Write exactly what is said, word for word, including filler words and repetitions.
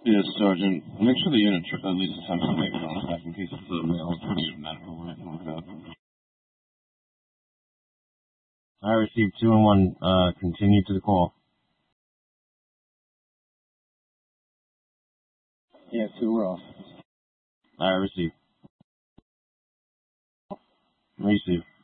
Yes, Sergeant. Make sure the unit tr- at least attempts to make contact in case it's a male or female medical or anything like that. I received two and one. Uh, continue to the call. Yeah, two, we're off. I receive. Receive.